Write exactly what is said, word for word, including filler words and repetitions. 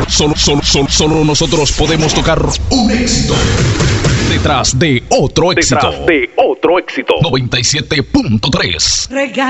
solo, solo, solo, solo nosotros podemos tocar un éxito detrás de otro éxito. Detrás de otro éxito. noventa y siete punto tres.